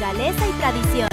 naturaleza y tradición.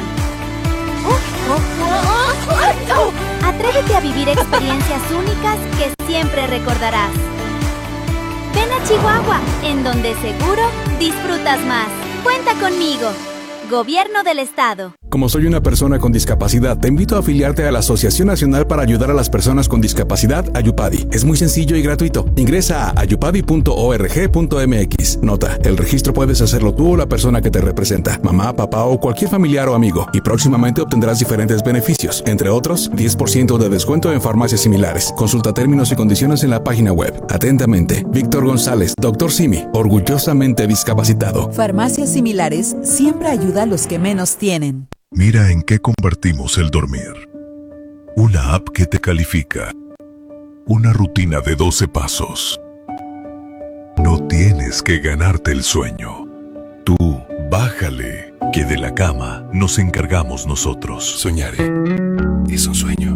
Atrévete a vivir experiencias únicas que siempre recordarás. Ven a Chihuahua, en donde seguro disfrutas más. Cuenta conmigo. Gobierno del Estado. Como soy una persona con discapacidad, te invito a afiliarte a la Asociación Nacional para Ayudar a las Personas con Discapacidad, Ayupadi. Es muy sencillo y gratuito. Ingresa a ayupadi.org.mx. Nota, el registro puedes hacerlo tú o la persona que te representa, mamá, papá o cualquier familiar o amigo, y próximamente obtendrás diferentes beneficios, entre otros, 10% de descuento en farmacias similares. Consulta términos y condiciones en la página web. Atentamente, Víctor González, Dr. Simi, orgullosamente discapacitado. Farmacias similares siempre ayuda a los que menos tienen. Mira en qué convertimos el dormir. Una app que te califica. Una rutina de 12 pasos. No tienes que ganarte el sueño. Tú, bájale, que de la cama nos encargamos nosotros. Soñaré. Es un sueño.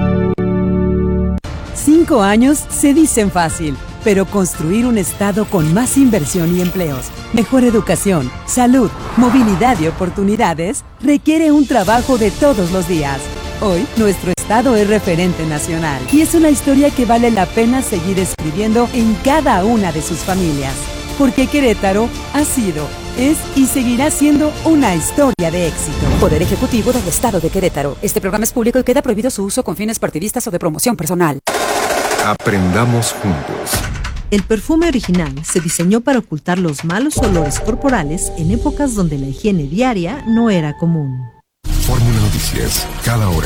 5 años se dicen fácil, pero construir un estado con más inversión y empleos, mejor educación, salud, movilidad y oportunidades requiere un trabajo de todos los días. Hoy, nuestro estado es referente nacional y es una historia que vale la pena seguir escribiendo en cada una de sus familias. Porque Querétaro ha sido, es y seguirá siendo una historia de éxito. Poder Ejecutivo del Estado de Querétaro. Este programa es público y queda prohibido su uso con fines partidistas o de promoción personal. Aprendamos juntos. El perfume original se diseñó para ocultar los malos olores corporales en épocas donde la higiene diaria no era común. Fórmula Noticias, cada hora.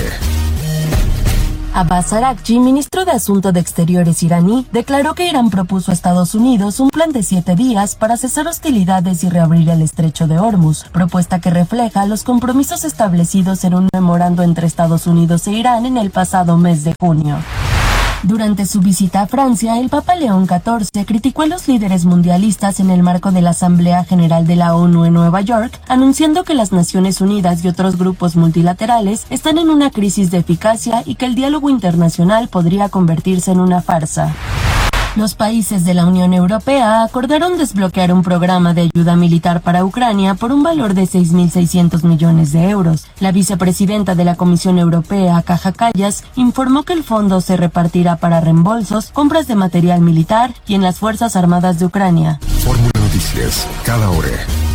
Abbas Araghchi, ministro de Asuntos de Exteriores iraní, declaró que Irán propuso a Estados Unidos un plan de 7 días para cesar hostilidades y reabrir el estrecho de Hormuz, propuesta que refleja los compromisos establecidos en un memorando entre Estados Unidos e Irán en el pasado mes de junio. Durante su visita a Francia, el Papa León XIV criticó a los líderes mundialistas en el marco de la Asamblea General de la ONU en Nueva York, anunciando que las Naciones Unidas y otros grupos multilaterales están en una crisis de eficacia y que el diálogo internacional podría convertirse en una farsa. Los países de la Unión Europea acordaron desbloquear un programa de ayuda militar para Ucrania por un valor de 6.600 millones de euros. La vicepresidenta de la Comisión Europea, Kaja Kallas, informó que el fondo se repartirá para reembolsos, compras de material militar y en las Fuerzas Armadas de Ucrania. Fórmula Noticias, cada hora.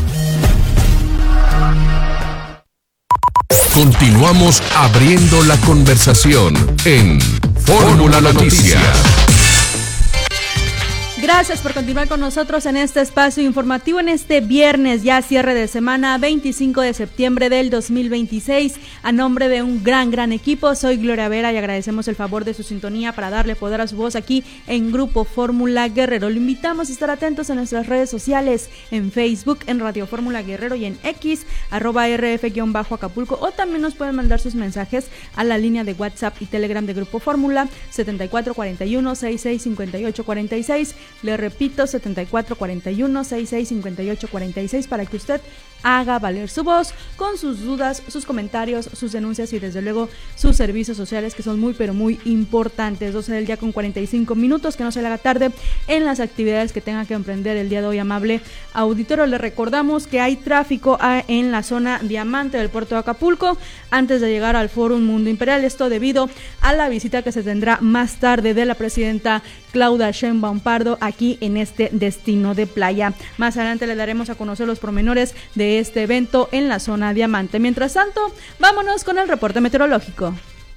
Continuamos abriendo la conversación en Fórmula Noticias. Gracias por continuar con nosotros en este espacio informativo en este viernes, ya cierre de semana, 25 de septiembre del 2026. A nombre de un gran equipo, soy Gloria Vera y agradecemos el favor de su sintonía para darle poder a su voz aquí en Grupo Fórmula Guerrero. Lo invitamos a estar atentos en nuestras redes sociales, en Facebook, en Radio Fórmula Guerrero y en X, @RF_Acapulco, o también nos pueden mandar sus mensajes a la línea de WhatsApp y Telegram de Grupo Fórmula, 7441-665846. Le repito, 7441-665846 para que usted haga valer su voz con sus dudas, sus comentarios, sus denuncias y desde luego sus servicios sociales, que son muy pero muy importantes. 12 del día con 45 minutos, que no se le haga tarde en las actividades que tenga que emprender el día de hoy, amable auditorio. Le recordamos que hay tráfico en la zona Diamante del puerto de Acapulco antes de llegar al Fórum Mundo Imperial, esto debido a la visita que se tendrá más tarde de la presidenta Claudia Sheinbaum Pardo aquí en este destino de playa. Más adelante le daremos a conocer los pormenores de este evento en la zona Diamante. Mientras tanto, vámonos con el reporte meteorológico.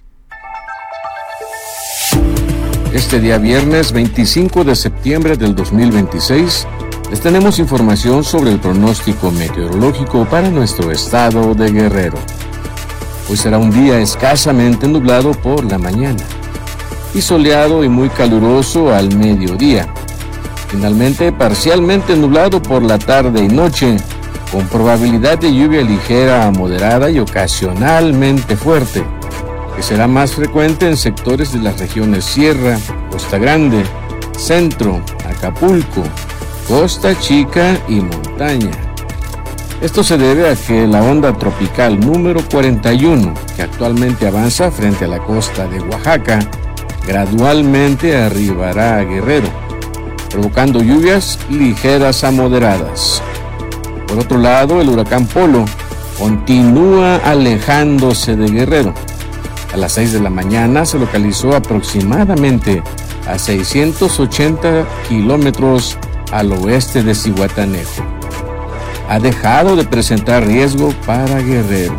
Este día viernes 25 de septiembre del 2026 les tenemos información sobre el pronóstico meteorológico para nuestro estado de Guerrero. Hoy será un día escasamente nublado por la mañana y soleado y muy caluroso al mediodía. Finalmente, parcialmente nublado por la tarde y noche, con probabilidad de lluvia ligera a moderada y ocasionalmente fuerte, que será más frecuente en sectores de las regiones Sierra, Costa Grande, Centro, Acapulco, Costa Chica y Montaña. Esto se debe a que la onda tropical número 41, que actualmente avanza frente a la costa de Oaxaca, gradualmente arribará a Guerrero, provocando lluvias ligeras a moderadas. Por otro lado, el huracán Polo, continúa alejándose de Guerrero. A las 6 de la mañana se localizó aproximadamente a 680 kilómetros al oeste de Zihuatanejo. Ha dejado de presentar riesgo para Guerrero.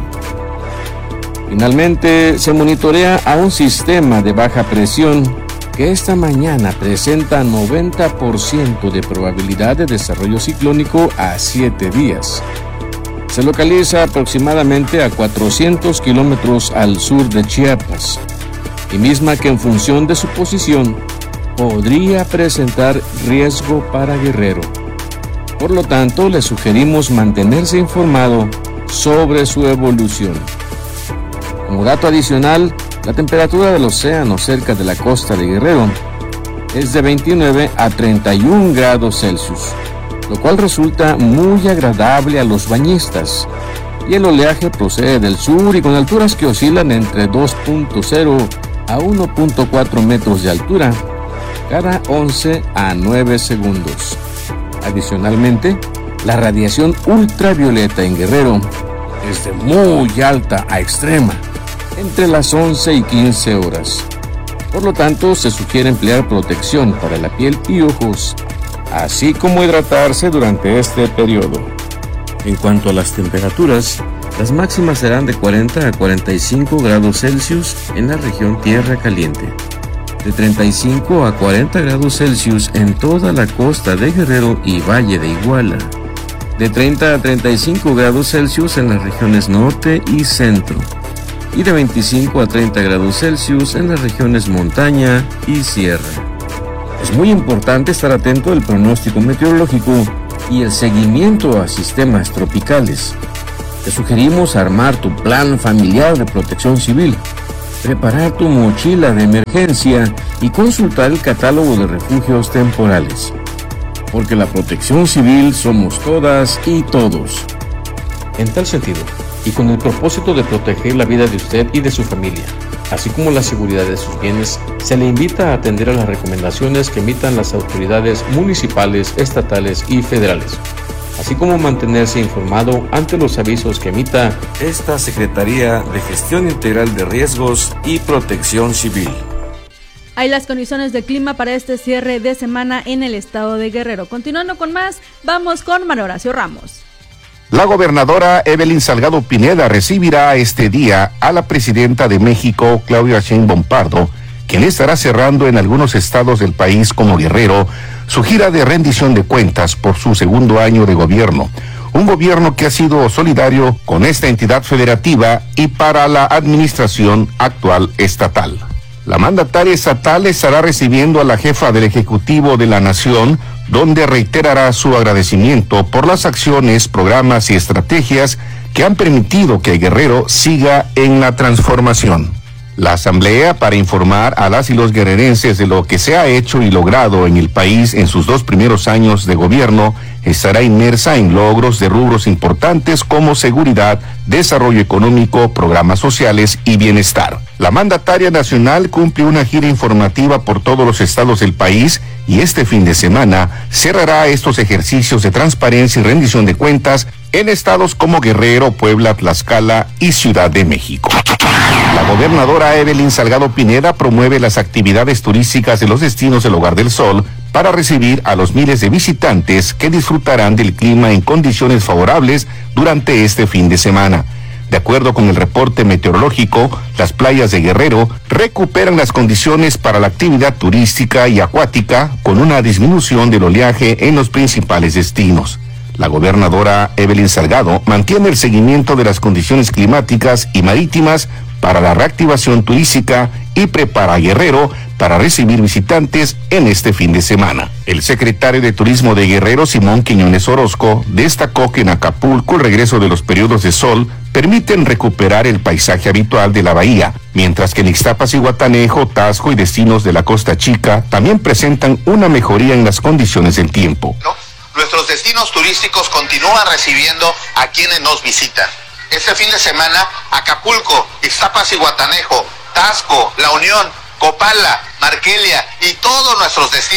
Finalmente, se monitorea a un sistema de baja presión que esta mañana presenta 90% de probabilidad de desarrollo ciclónico a 7 días. Se localiza aproximadamente a 400 kilómetros al sur de Chiapas, y misma que en función de su posición podría presentar riesgo para Guerrero. Por lo tanto, le sugerimos mantenerse informado sobre su evolución. Como dato adicional, la temperatura del océano cerca de la costa de Guerrero es de 29 a 31 grados Celsius, lo cual resulta muy agradable a los bañistas. Y el oleaje procede del sur y con alturas que oscilan entre 2.0 a 1.4 metros de altura cada 11 a 9 segundos. Adicionalmente, la radiación ultravioleta en Guerrero es de muy alta a extrema, entre las 11 y 15 horas. Por lo tanto, se sugiere emplear protección para la piel y ojos, así como hidratarse durante este periodo. En cuanto a las temperaturas, las máximas serán de 40 a 45 grados Celsius en la región Tierra Caliente, de 35 a 40 grados Celsius en toda la costa de Guerrero y Valle de Iguala, de 30 a 35 grados Celsius en las regiones norte y centro, y de 25 a 30 grados Celsius en las regiones montaña y sierra. Es muy importante estar atento al pronóstico meteorológico y el seguimiento a sistemas tropicales. Te sugerimos armar tu plan familiar de protección civil, preparar tu mochila de emergencia y consultar el catálogo de refugios temporales. Porque la protección civil somos todas y todos. En tal sentido, y con el propósito de proteger la vida de usted y de su familia, así como la seguridad de sus bienes, se le invita a atender a las recomendaciones que emitan las autoridades municipales, estatales y federales, así como mantenerse informado ante los avisos que emita esta Secretaría de Gestión Integral de Riesgos y Protección Civil. Hay las condiciones de clima para este cierre de semana en el estado de Guerrero. Continuando con más, vamos con Manuel Horacio Ramos. La gobernadora Evelyn Salgado Pineda recibirá este día a la presidenta de México, Claudia Sheinbaum Pardo, quien estará cerrando en algunos estados del país como Guerrero su gira de rendición de cuentas por su segundo año de gobierno. Un gobierno que ha sido solidario con esta entidad federativa y para la administración actual estatal. La mandataria estatal estará recibiendo a la jefa del Ejecutivo de la Nación, donde reiterará su agradecimiento por las acciones, programas y estrategias que han permitido que Guerrero siga en la transformación. La asamblea, para informar a las y los guerrerenses de lo que se ha hecho y logrado en el país en sus 2 primeros años de gobierno, estará inmersa en logros de rubros importantes como seguridad, desarrollo económico, programas sociales y bienestar. La mandataria nacional cumple una gira informativa por todos los estados del país y este fin de semana cerrará estos ejercicios de transparencia y rendición de cuentas en estados como Guerrero, Puebla, Tlaxcala y Ciudad de México. La gobernadora Evelyn Salgado Pineda promueve las actividades turísticas de los destinos del Hogar del Sol para recibir a los miles de visitantes que disfrutarán del clima en condiciones favorables durante este fin de semana. De acuerdo con el reporte meteorológico, las playas de Guerrero recuperan las condiciones para la actividad turística y acuática con una disminución del oleaje en los principales destinos. La gobernadora Evelyn Salgado mantiene el seguimiento de las condiciones climáticas y marítimas para la reactivación turística y prepara a Guerrero para recibir visitantes en este fin de semana. El secretario de Turismo de Guerrero, Simón Quiñones Orozco, destacó que en Acapulco el regreso de los periodos de sol permiten recuperar el paisaje habitual de la bahía, mientras que en Ixtapas y Zihuatanejo, Taxco y destinos de la Costa Chica también presentan una mejoría en las condiciones del tiempo. Nuestros destinos turísticos continúan recibiendo a quienes nos visitan. Este fin de semana, Acapulco, Ixtapas y Zihuatanejo, Taxco, La Unión, Copala, Marquelia y todos nuestros destinos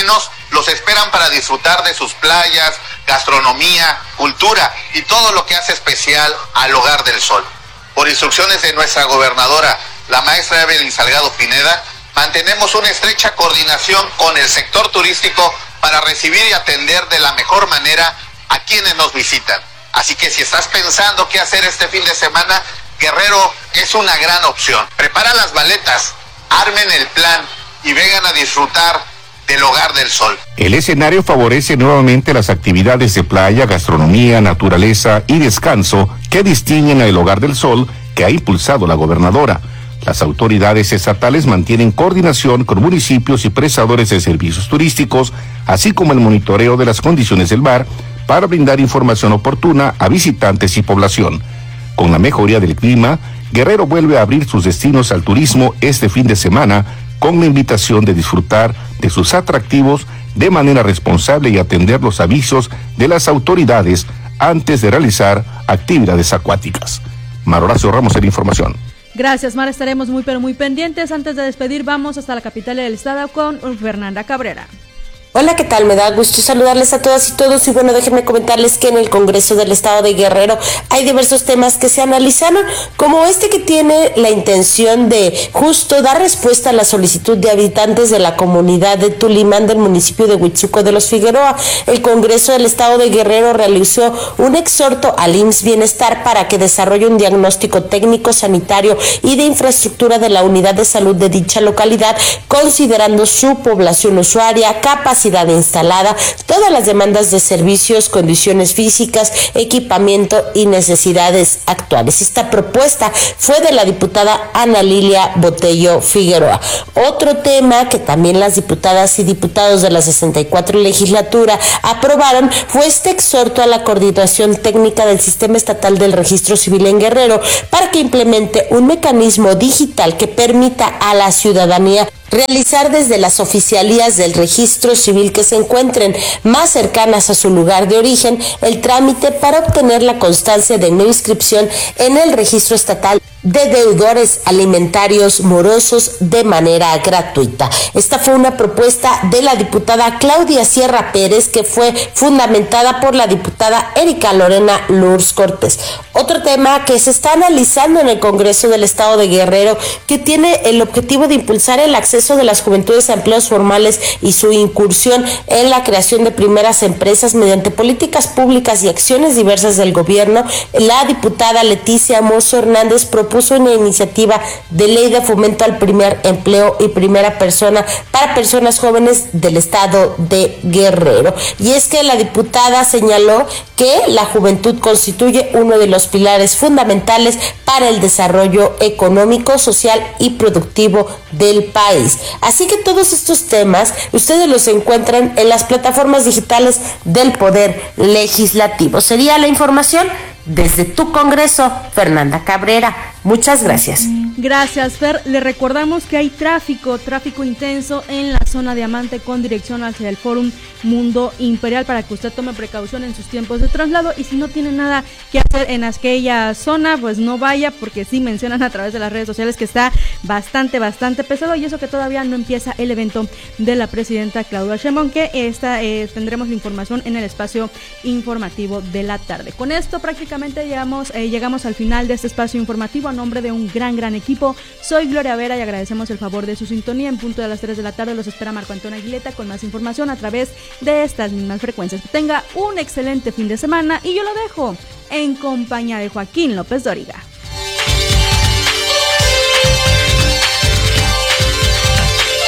los esperan para disfrutar de sus playas, gastronomía, cultura y todo lo que hace especial al Hogar del Sol. Por instrucciones de nuestra gobernadora, la maestra Evelyn Salgado Pineda, mantenemos una estrecha coordinación con el sector turístico para recibir y atender de la mejor manera a quienes nos visitan. Así que si estás pensando qué hacer este fin de semana, Guerrero es una gran opción. Prepara las maletas, armen el plan y vengan a disfrutar del Hogar del Sol. El escenario favorece nuevamente las actividades de playa, gastronomía, naturaleza y descanso que distinguen al Hogar del Sol que ha impulsado la gobernadora. Las autoridades estatales mantienen coordinación con municipios y prestadores de servicios turísticos, así como el monitoreo de las condiciones del mar para brindar información oportuna a visitantes y población. Con la mejoría del clima, Guerrero vuelve a abrir sus destinos al turismo este fin de semana con la invitación de disfrutar de sus atractivos de manera responsable y atender los avisos de las autoridades antes de realizar actividades acuáticas. Mar Horacio Ramos en la información. Gracias, Mar, estaremos muy pero muy pendientes. Antes de despedir, vamos hasta la capital del estado con Fernanda Cabrera. Hola, ¿qué tal? Me da gusto saludarles a todas y todos y bueno, déjenme comentarles que en el Congreso del Estado de Guerrero hay diversos temas que se analizaron, como este que tiene la intención de justo dar respuesta a la solicitud de habitantes de la comunidad de Tulimán del municipio de Huitzuco de los Figueroa. El Congreso del Estado de Guerrero realizó un exhorto al IMSS Bienestar para que desarrolle un diagnóstico técnico, sanitario y de infraestructura de la unidad de salud de dicha localidad, considerando su población usuaria, capacidad instalada, todas las demandas de servicios, condiciones físicas, equipamiento y necesidades actuales. Esta propuesta fue de la diputada Ana Lilia Botello Figueroa. Otro tema que también las diputadas y diputados de la 64 legislatura aprobaron fue este exhorto a la coordinación técnica del Sistema Estatal del Registro Civil en Guerrero para que implemente un mecanismo digital que permita a la ciudadanía realizar desde las oficialías del registro civil que se encuentren más cercanas a su lugar de origen el trámite para obtener la constancia de no inscripción en el registro estatal de deudores alimentarios morosos de manera gratuita. Esta fue una propuesta de la diputada Claudia Sierra Pérez que fue fundamentada por la diputada Erika Lorena Lourdes Cortés. Otro tema que se está analizando en el Congreso del Estado de Guerrero que tiene el objetivo de impulsar el acceso de las juventudes a empleos formales y su incursión en la creación de primeras empresas mediante políticas públicas y acciones diversas del gobierno. La diputada Leticia Mozo Hernández propuso una iniciativa de ley de fomento al primer empleo y primera persona para personas jóvenes del estado de Guerrero. Y es que la diputada señaló que la juventud constituye uno de los pilares fundamentales para el desarrollo económico, social y productivo del país. Así que todos estos temas ustedes los encuentran en las plataformas digitales del Poder Legislativo. Sería la información desde tu Congreso, Fernanda Cabrera. Muchas gracias. Gracias, Fer. Le recordamos que hay tráfico intenso en la zona Diamante con dirección hacia el Fórum Mundo Imperial para que usted tome precaución en sus tiempos de traslado y si no tiene nada que hacer en aquella zona, pues no vaya porque sí mencionan a través de las redes sociales que está bastante pesado y eso que todavía no empieza el evento de la presidenta Claudia Sheinbaum, que tendremos la información en el espacio informativo de la tarde. Con esto prácticamente llegamos al final de este espacio informativo. A nombre de un gran equipo, soy Gloria Vera y agradecemos el favor de su sintonía. En punto de las 3 de la tarde los espera Marco Antonio Aguileta con más información a través de estas mismas frecuencias. Que tenga un excelente fin de semana y yo lo dejo en compañía de Joaquín López Dóriga.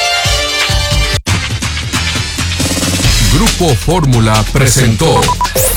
Grupo Fórmula presentó